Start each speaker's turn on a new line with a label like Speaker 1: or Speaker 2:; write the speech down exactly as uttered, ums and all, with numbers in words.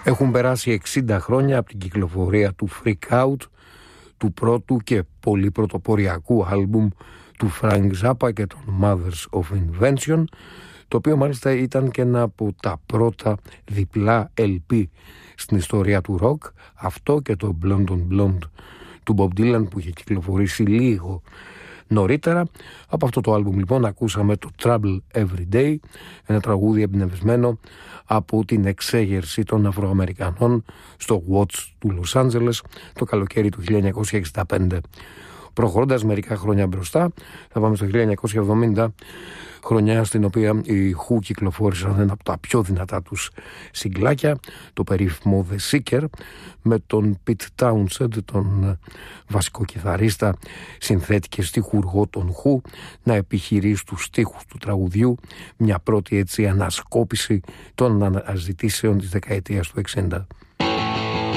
Speaker 1: Έχουν περάσει εξήντα χρόνια από την κυκλοφορία του Freak Out, του πρώτου και πολύ πρωτοποριακού άλμπουμ του Frank Zappa και των Mothers of Invention, το οποίο μάλιστα ήταν και ένα από τα πρώτα διπλά ελ πι στην ιστορία του rock, αυτό και το Blonde on Blonde του Bob Dylan που είχε κυκλοφορήσει λίγο νωρίτερα. Από αυτό το άλμπουμ λοιπόν ακούσαμε το Trouble Every Day, ένα τραγούδι εμπνευσμένο από την εξέγερση των Αφροαμερικανών στο Watts του Λος Άντζελες το καλοκαίρι του χίλια εννιακόσια εξήντα πέντε. Προχωρώντας μερικά χρόνια μπροστά, θα πάμε στο χίλια εννιακόσια εβδομήντα, χρονιά στην οποία οι Who κυκλοφόρησαν ένα από τα πιο δυνατά τους συγκλάκια, το περίφημο The Seeker, με τον Pete Townshend, τον βασικό κιθαρίστα, συνθέτη και στιχουργό των Who, να επιχειρεί στους στίχους του τραγουδιού μια πρώτη έτσι ανασκόπηση των αναζητήσεων της δεκαετίας του εξήντα.